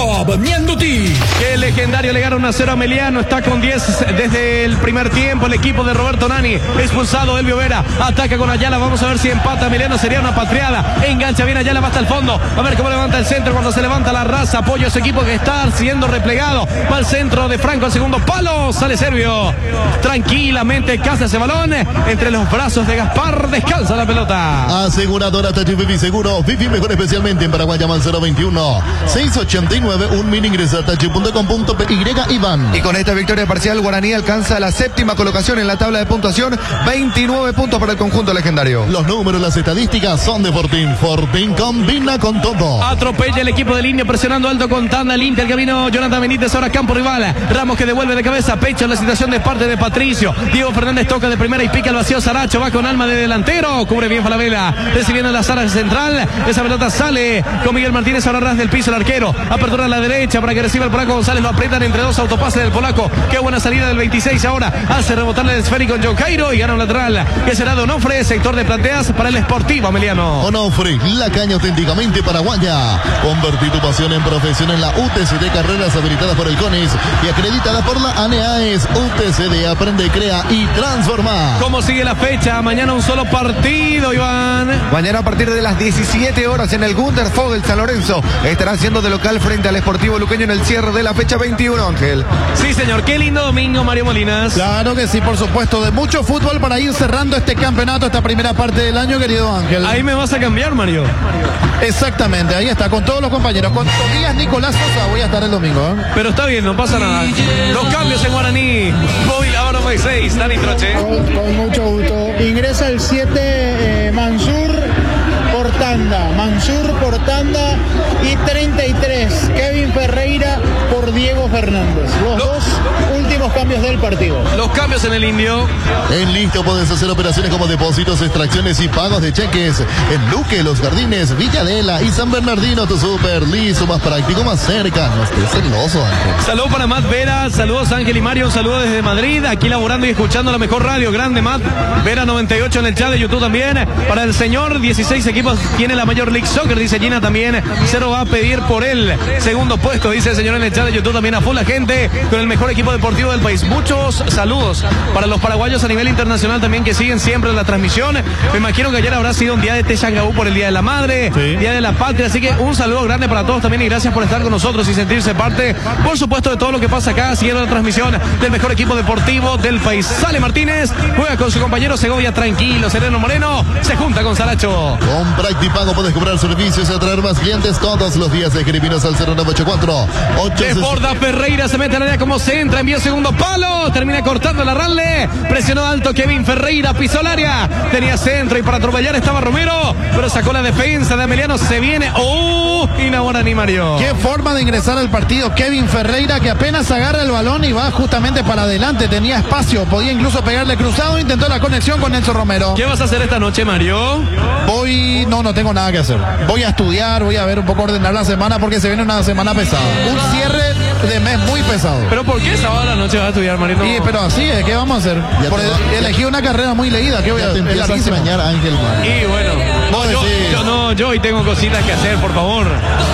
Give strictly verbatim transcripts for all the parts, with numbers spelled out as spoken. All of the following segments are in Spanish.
Jacob Mienduti. Qué legendario, le gana uno a cero a Meliano. Está con diez desde el primer tiempo el equipo de Roberto Nani. Expulsado Elvio Vera. Ataca con Ayala. Vamos a ver si empata Meliano. Sería una patriada. Engancha bien Ayala, va hasta el fondo. A ver cómo levanta el centro. Cuando se levanta la raza, apoya a ese equipo que está siendo replegado. Va al centro de Franco al segundo palo. Sale Servio. Tranquilamente caza ese balón entre los brazos de Gaspar. Descansa la pelota. Aseguradora Tachi Fifi Seguro. Fifi mejor especialmente en Paraguay. Llama al cero veintiuno, seiscientos ochenta y nueve. Un mini ingresa a tachi punto com punto pe y Iván. Y con esta victoria parcial, Guaraní alcanza la séptima colocación en la tabla de puntuación. veintinueve puntos para el conjunto legendario. Los números, las estadísticas son de Fortín. Fortín combina con todo. Atropella el equipo de línea presionando alto con Tanda. El Inter, el camino Jonathan Benítez. Ahora campo rival. Ramos que devuelve de cabeza. Pecho la situación de parte de Patricio. Diego Fernández toca de primera y pica el vacío. Saracho va con alma de delantero. Cubre bien Falabella. Recibiendo la Sara central. Esa pelota sale con Miguel Martínez. Ahora ras del piso el arquero. Apertura a la derecha para que reciba el polaco González. Lo aprietan entre dos autopases del polaco. Qué buena salida del veintiséis. Ahora hace rebotarle el esférico en John Cairo y gana un lateral que será de Onofre. Sector de planteas para el Sportivo Ameliano. Onofre, la caña auténticamente paraguaya. Convertí tu pasión en profesión en la U T C D. Carreras habilitadas por el CONIS y acreditada por la ANEAES. U T C D, aprende, crea y transforma. ¿Cómo sigue la fecha? Mañana un solo partido, Iván. Mañana a partir de las diecisiete horas en el Gunder Fogel San Lorenzo estará siendo de local frente al Sportivo Luqueño en el cierre de la fecha veintiuno, Ángel. Sí, señor. Qué lindo domingo, Mario Molinas. Claro que sí, por supuesto. De mucho fútbol para ir cerrando este campeonato, esta primera parte del año, querido Ángel. Ahí me vas a cambiar, Mario. Exactamente, ahí está, con todos los compañeros. Con Tobías Nicolás Sosa voy a estar el domingo, ¿eh? Pero está bien, no pasa nada. Los cambios en Guaraní. Móvil ahora seis, Dani Troche. Con, con mucho gusto. Ingresa el siete, eh, Mansur por tanda. Mansur por tanda. Y treinta y tres, Kevin Ferreira por Diego Fernández. Los Lo... dos últimos cambios del partido. Los cambios en el Indio. En Listo puedes hacer operaciones como depósitos, extracciones y pagos de cheques. En Luque, Los Jardines, Villadela y San Bernardino, tu súper listo, más práctico, más cerca. No estés celoso, Ángel. Saludos para Matt Vera, saludos Ángel y Mario, un saludo desde Madrid, aquí laborando y escuchando la mejor radio. Grande Matt Vera noventa y ocho en el chat de YouTube también. Para el señor, dieciséis equipos tiene la Major League Soccer, dice Gina también. Cero va a pedir por el segundo puesto, dice el señor en el chat de YouTube también. A full la gente con el mejor equipo deportivo del país. Muchos saludos para los paraguayos a nivel internacional también que siguen siempre en la transmisión. Me imagino que ayer habrá sido un día de Techangabú por el Día de la Madre, sí. Día de la Patria, así que un saludo grande para todos también y gracias por estar con nosotros y sentirse parte, por supuesto, de todo lo que pasa acá, siguiendo la transmisión del mejor equipo deportivo del país. Sale Martínez, juega con su compañero Segovia, tranquilo. Sereno Moreno se junta con Saracho. Con Practipago puedes cobrar servicios y atraer más clientes todos los días. Escribinos al cero nueve ocho cuatro. Desborda Ferreira, se mete al área como se entra, envía segundo palo, termina cortando la Ralle, presionó alto Kevin Ferreira, pisó el área, tenía centro y para atropellar estaba Romero, pero sacó la defensa de Ameliano, se viene, ¡oh! Y no Guaraní, Mario. Qué forma de ingresar al partido Kevin Ferreira, que apenas agarra el balón y va justamente para adelante, tenía espacio, podía incluso pegarle cruzado, intentó la conexión con Nelson Romero. ¿Qué vas a hacer esta noche, Mario? Voy, no, no tengo nada que hacer. Voy a estudiar, voy a ver un poco ordenar la semana porque se viene una semana pesada. Un cierre de mes muy pesado. ¿Pero por qué sábado a la noche vas a estudiar, Mario? Sí, pero así es, ¿qué vamos a hacer? Por el, elegí una carrera muy leída, ¿qué voy a hacer? Te empiezas a extrañar, Ángel, man. Y bueno, no, yo, yo no, yo hoy tengo cositas que hacer, por favor.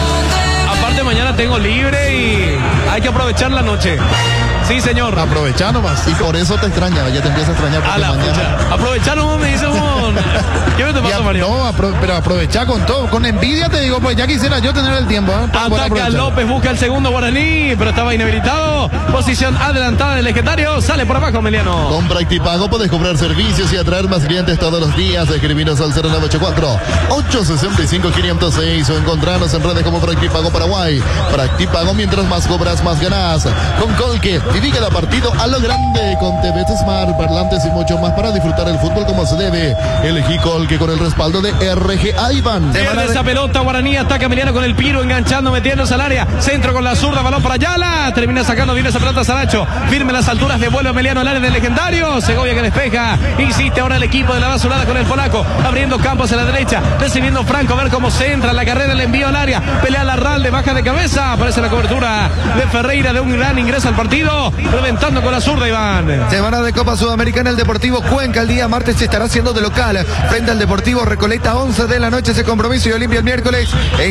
Aparte mañana tengo libre y hay que aprovechar la noche. Sí, señor. Aprovechar nomás. Y por eso te extraña, ya te empieza a extrañar porque a la mañana... Aprovechar nomás, me dice un... ¿Qué me te pasa, Mario? No, apro pero aprovechar con todo. Con envidia te digo, pues ya quisiera yo tener el tiempo. ¿eh? Ataca López, busca el segundo Guaraní, pero estaba inhabilitado. Posición adelantada del legendario. Sale por abajo, Emiliano. Con Practipago puedes cobrar servicios y atraer más clientes todos los días. Escribinos al cero nueve ocho cuatro, ocho seis cinco, cinco cero seis o encontrarnos en redes como Practipago Paraguay. Practipago, mientras más cobras, más ganas. Con Colque, viví cada partido a lo grande. Con T V Smart, parlantes y mucho más para disfrutar el fútbol como se debe. Elegí Colque con el respaldo de R G A Iván. Pierde esa pelota, Guaraní, ataca Emiliano con el Piro, enganchando, metiéndose al área. Centro con la zurda, balón para Ayala. Termina sacando bien esa pelota Saracho. Firme las alturas, devuelve a Emiliano al área del legendario. Segovia que despeja. Insiste ahora el equipo de la basurada con el polaco. Abriendo campos a la derecha. Recibiendo Franco, a ver cómo se entra la carrera, el envío al área. Pelea la Ralde, baja de cabeza. Aparece la cobertura de Ferreira de un gran ingreso al partido. Reventando con la zurda, Iván. Semana de Copa Sudamericana, el Deportivo Cuenca el día martes estará siendo de local frente al Deportivo Recoleta, once de la noche ese compromiso, y Olimpia el miércoles.